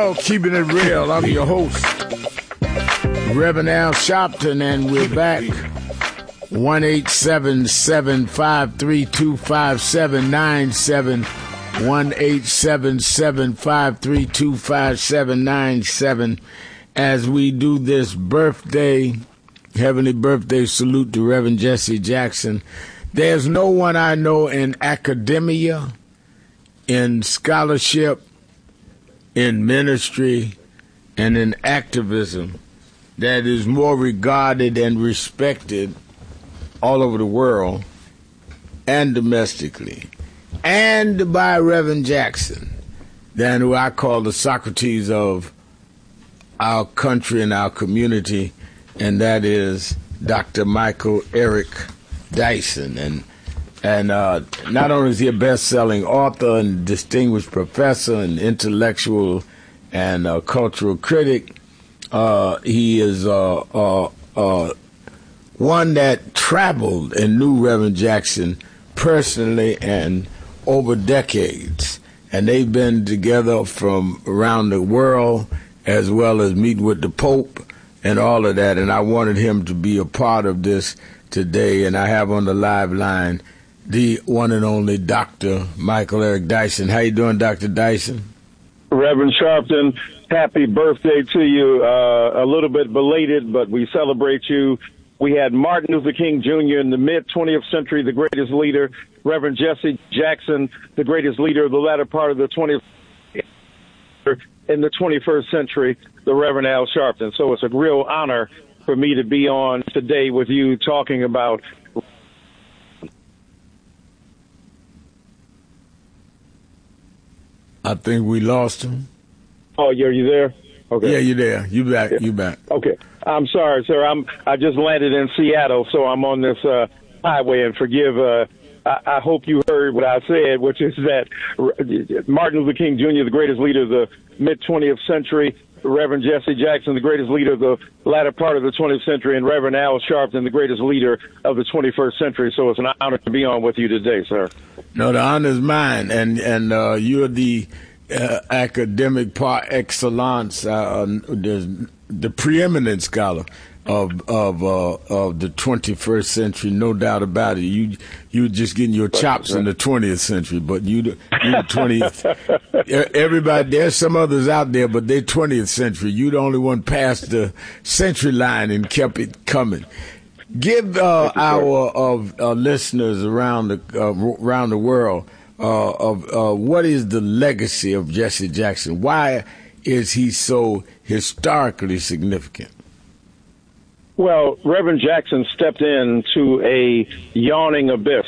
world, keeping it real. I'm your host, Reverend Al Sharpton, and we're back. 1-877-532-5797. 1-877-532-5797. As we do this heavenly birthday salute to Reverend Jesse Jackson. There's no one I know in academia, in scholarship, in ministry, and in activism that is more regarded and respected all over the world and domestically and by Reverend Jackson than who I call the Socrates of our country and our community, and that is Dr. Michael Eric Dyson. And not only is he a best-selling author and distinguished professor and intellectual and cultural critic, he is one that traveled and knew Reverend Jackson personally and over decades. And they've been together from around the world, as well as meet with the Pope and all of that. And I wanted him to be a part of this today. And I have on the live line the one and only Dr. Michael Eric Dyson. How you doing, Dr. Dyson? Reverend Sharpton, happy birthday to you. A little bit belated, but we celebrate you. We had Martin Luther King Jr. in the mid-20th century, the greatest leader. Reverend Jesse Jackson, the greatest leader of the latter part of the 20th in the 21st century, the Reverend Al Sharpton. So it's a real honor for me to be on today with you talking about I think we lost him. Oh, are you there? Okay. Yeah, you're there. You back. You back. Okay. I'm sorry, sir. I just landed in Seattle, so I'm on this highway. And forgive. I hope you heard what I said, which is that Martin Luther King Jr., the greatest leader of the mid-20th century, Reverend Jesse Jackson, the greatest leader of the latter part of the 20th century, and Reverend Al Sharpton, the greatest leader of the 21st century. So it's an honor to be on with you today, sir. No, the honor is mine, and you're the academic par excellence, the preeminent scholar of the 21st century, no doubt about it. You just getting your chops in the 20th century, but you the 20th. Everybody, there's some others out there, but they're 20th century. You the only one past the century line and kept it coming. Give our listeners around the world of what is the legacy of Jesse Jackson? Why is he so historically significant? Well, Reverend Jackson stepped into a yawning abyss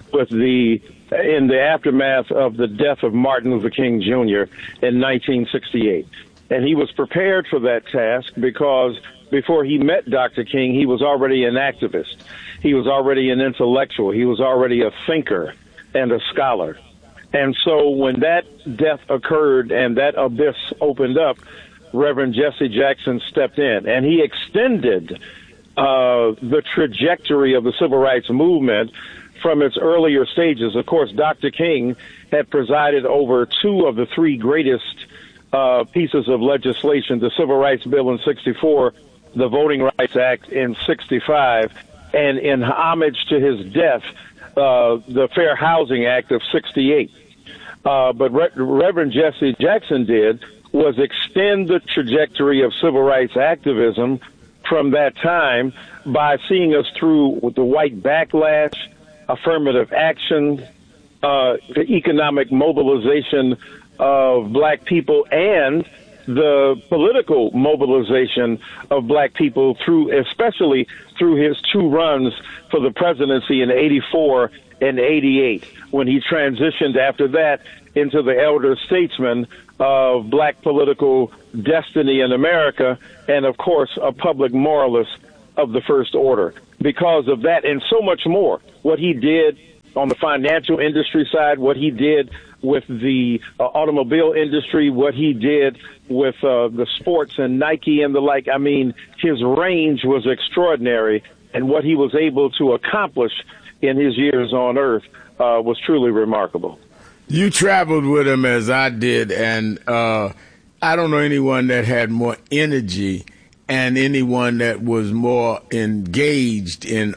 in the aftermath of the death of Martin Luther King Jr. in 1968. And he was prepared for that task because before he met Dr. King, he was already an activist. He was already an intellectual. He was already a thinker and a scholar. And so when that death occurred and that abyss opened up, Reverend Jesse Jackson stepped in, and he extended the trajectory of the civil rights movement from its earlier stages. Of course, Dr. King had presided over two of the three greatest pieces of legislation, the Civil Rights Bill in 64, the Voting Rights Act in 65, and in homage to his death, the Fair Housing Act of 68. But Reverend Jesse Jackson did was extend the trajectory of civil rights activism from that time by seeing us through with the white backlash, affirmative action, the economic mobilization of black people, and the political mobilization of black people especially through his two runs for the presidency in 84 and 88, when he transitioned after that into the elder statesman of black political destiny in America, and of course a public moralist of the first order. Because of that and so much more, what he did on the financial industry side, what he did with the automobile industry, what he did with the sports and Nike and the like. I mean, his range was extraordinary, and what he was able to accomplish in his years on earth was truly remarkable. You traveled with him as I did, and I don't know anyone that had more energy and anyone that was more engaged in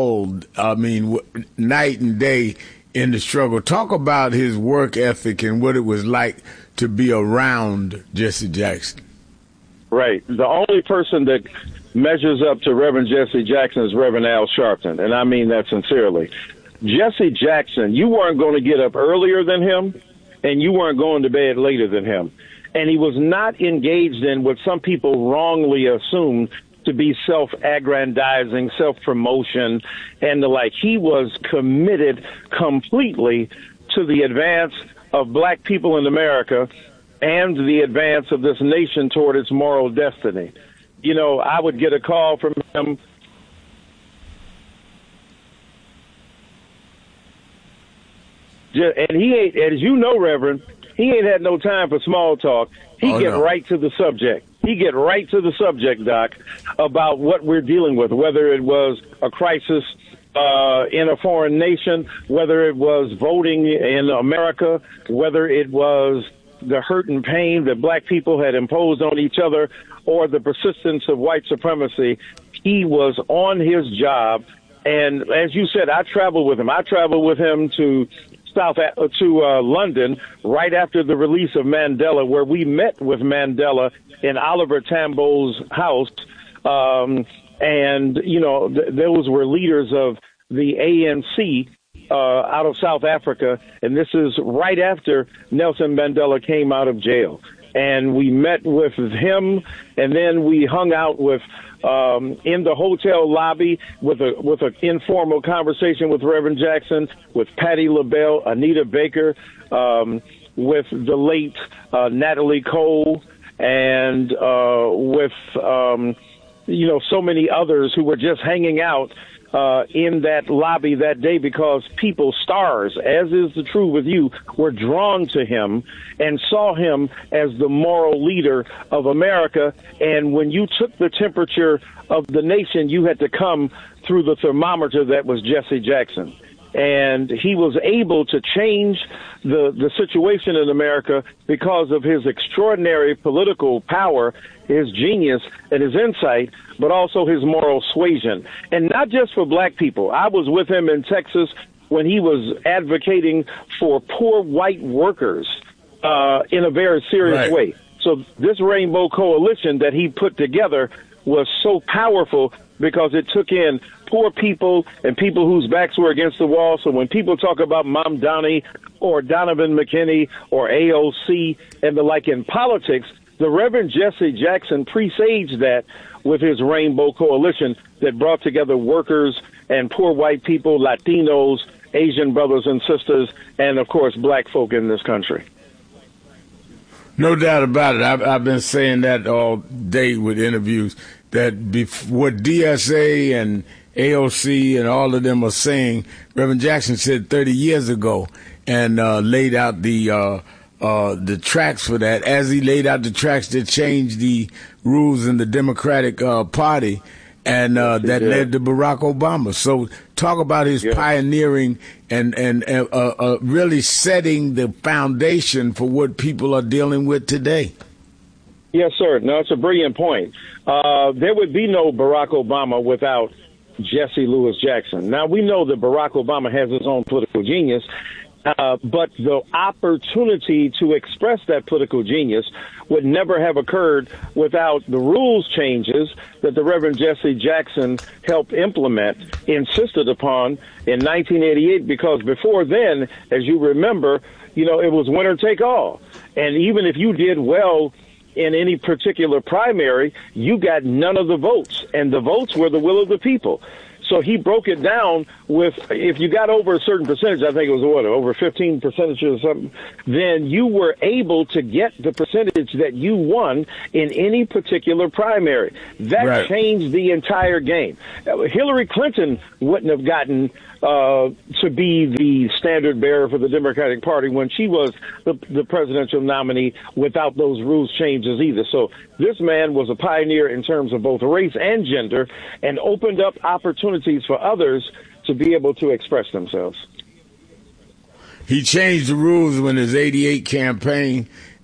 night and day in the struggle. Talk about his work ethic and what it was like to be around Jesse Jackson. Right. The only person that measures up to Reverend Jesse Jackson is Reverend Al Sharpton, and I mean that sincerely. Jesse Jackson, you weren't going to get up earlier than him, and you weren't going to bed later than him. And he was not engaged in what some people wrongly assume to be self-aggrandizing, self-promotion, and the like. He was committed completely to the advance of black people in America and the advance of this nation toward its moral destiny. You know, I would get a call from him. And he ain't, as you know, Reverend, he ain't had no time for small talk. He right to the subject. He get right to the subject, Doc, about what we're dealing with, whether it was a crisis in a foreign nation, whether it was voting in America, whether it was the hurt and pain that black people had imposed on each other, or the persistence of white supremacy. He was on his job. And as you said, I traveled with him. I traveled with him to London right after the release of Mandela, where we met with Mandela in Oliver Tambo's house. And, you know, those were leaders of the ANC out of South Africa. And this is right after Nelson Mandela came out of jail. And we met with him, and then we hung out with in the hotel lobby with an informal conversation with Reverend Jackson, with Patti LaBelle, Anita Baker, with the late Natalie Cole, and with so many others who were just hanging out in that lobby that day, because people, stars, as is the true with you, were drawn to him and saw him as the moral leader of America. And when you took the temperature of the nation, you had to come through the thermometer that was Jesse Jackson. And he was able to change the situation in America because of his extraordinary political power, his genius, and his insight, but also his moral suasion. And not just for black people. I was with him in Texas when he was advocating for poor white workers in a very serious way. So this Rainbow Coalition that he put together was so powerful because it took in poor people and people whose backs were against the wall. So when people talk about Mamdani or Donovan McKinney or AOC and the like in politics, the Reverend Jesse Jackson presaged that with his Rainbow Coalition that brought together workers and poor white people, Latinos, Asian brothers and sisters, and, of course, black folk in this country. No doubt about it. I've been saying that all day with interviews, that what DSA and AOC and all of them are saying, Reverend Jackson said 30 years ago, and laid out the tracks for that. As he laid out the tracks that changed the rules in the Democratic Party, and that led to Barack Obama. So talk about his pioneering and really setting the foundation for what people are dealing with today. Yes, sir. No, it's a brilliant point. There would be no Barack Obama without Jesse Louis Jackson. Now, we know that Barack Obama has his own political genius, but the opportunity to express that political genius would never have occurred without the rules changes that the Reverend Jesse Jackson helped implement, insisted upon in 1988, because before then, as you remember, it was winner take all. And even if you did well in any particular primary, you got none of the votes, and the votes were the will of the people. So he broke it down with, if you got over a certain percentage, I think it was over 15% or something, then you were able to get the percentage that you won in any particular primary. That changed the entire game. Hillary Clinton wouldn't have gotten to be the standard bearer for the Democratic Party when she was the presidential nominee without those rules changes either. So this man was a pioneer in terms of both race and gender, and opened up opportunities for others to be able to express themselves. He changed the rules when his '88 campaign,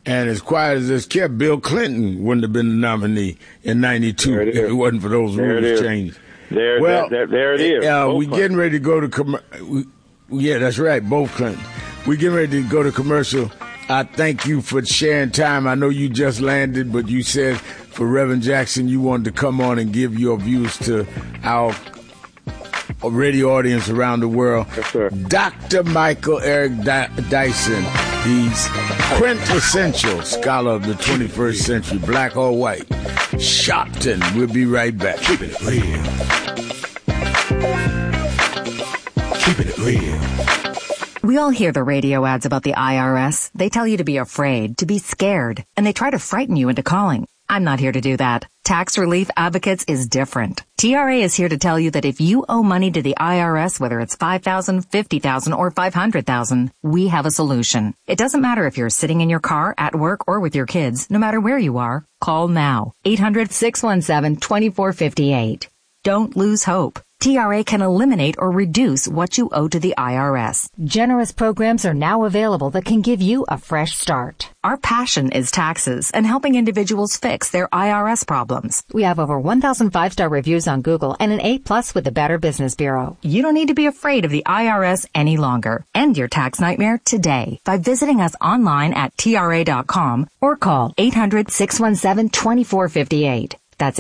And as quiet as this kept, Bill Clinton wouldn't have been the nominee in '92 if it wasn't for those rules changes. There it is. We getting ready to go to yeah, that's right, both Clinton. We getting ready to go to commercial. I thank you for sharing time. I know you just landed, but you said for Reverend Jackson you wanted to come on and give your views to our radio audience around the world. Yes, sir. Dr. Michael Eric Dyson, he's quintessential scholar of the 21st century, black or white. Shopton. We'll be right back. Keeping it real. Keeping it real. We all hear the radio ads about the IRS. They tell you to be afraid, to be scared, and they try to frighten you into calling. I'm not here to do that. Tax Relief Advocates is different. TRA is here to tell you that if you owe money to the IRS, whether it's $5,000, $50,000, or $500,000, we have a solution. It doesn't matter if you're sitting in your car, at work, or with your kids. No matter where you are, call now. 800-617-2458. Don't lose hope. TRA can eliminate or reduce what you owe to the IRS. Generous programs are now available that can give you a fresh start. Our passion is taxes and helping individuals fix their IRS problems. We have over 1,000 5-star reviews on Google and an A+ with the Better Business Bureau. You don't need to be afraid of the IRS any longer. End your tax nightmare today by visiting us online at TRA.com or call 800-617-2458. That's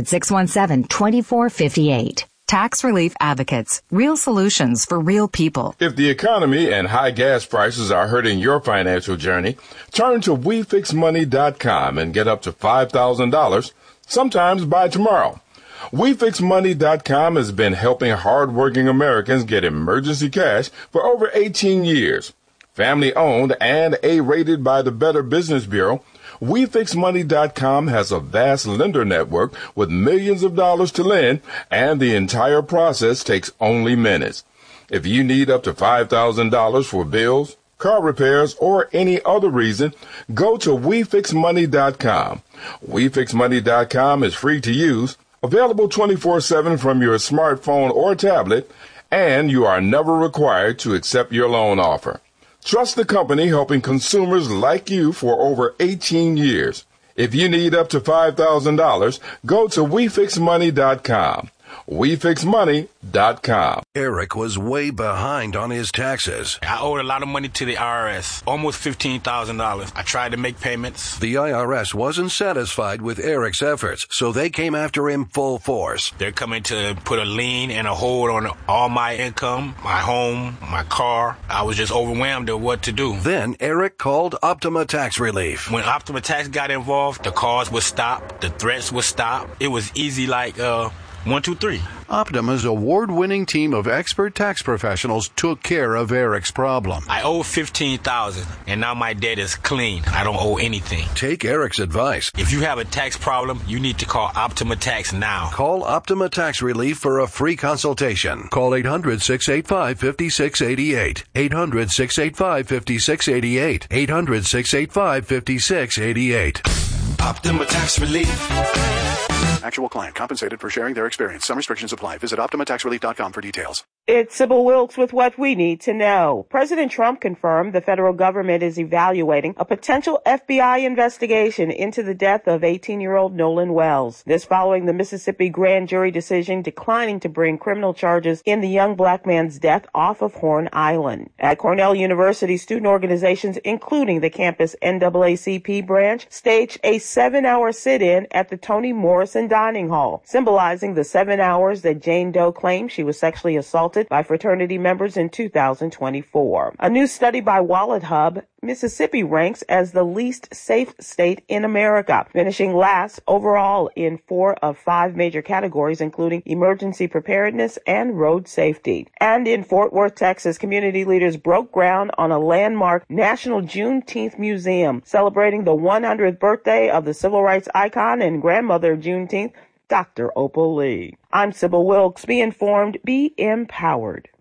800-617-2458. Tax Relief Advocates. Real solutions for real people. If the economy and high gas prices are hurting your financial journey, turn to WeFixMoney.com and get up to $5,000, sometimes by tomorrow. WeFixMoney.com has been helping hardworking Americans get emergency cash for over 18 years. Family owned and A-rated by the Better Business Bureau, WeFixMoney.com has a vast lender network with millions of dollars to lend, and the entire process takes only minutes. If you need up to $5,000 for bills, car repairs, or any other reason, go to WeFixMoney.com. WeFixMoney.com is free to use, available 24/7 from your smartphone or tablet, and you are never required to accept your loan offer. Trust the company helping consumers like you for over 18 years. If you need up to $5,000, go to WeFixMoney.com. WeFixMoney.com. Eric was way behind on his taxes. I owed a lot of money to the IRS, almost $15,000. I tried to make payments. The IRS wasn't satisfied with Eric's efforts, so they came after him full force. They're coming to put a lien and a hold on all my income, my home, my car. I was just overwhelmed at what to do. Then Eric called Optima Tax Relief. When Optima Tax got involved, the calls would stop, the threats would stop. It was easy like 1, 2, 3. Optima's award-winning team of expert tax professionals took care of Eric's problem. I owe $15,000, and now my debt is clean. I don't owe anything. Take Eric's advice. If you have a tax problem, you need to call Optima Tax now. Call Optima Tax Relief for a free consultation. Call 800-685-5688. 800-685-5688. 800-685-5688. Optima Tax Relief. Actual client compensated for sharing their experience. Some restrictions apply. Visit OptimaTaxRelief.com for details. It's Sybil Wilkes with what we need to know. President Trump confirmed the federal government is evaluating a potential FBI investigation into the death of 18-year-old Nolan Wells. This following the Mississippi grand jury decision declining to bring criminal charges in the young black man's death off of Horn Island. At Cornell University, student organizations, including the campus NAACP branch, staged a 7-hour sit-in at the Toni Morrison Dining Hall, symbolizing the 7 hours that Jane Doe claimed she was sexually assaulted by fraternity members in 2024. A new study by Wallet Hub, Mississippi ranks as the least safe state in America, finishing last overall in 4 of 5 major categories, including emergency preparedness and road safety. And in Fort Worth, Texas, community leaders broke ground on a landmark National Juneteenth Museum, celebrating the 100th birthday of the civil rights icon and grandmother of Juneteenth, Dr. Opal Lee. I'm Sybil Wilkes. Be informed, be empowered.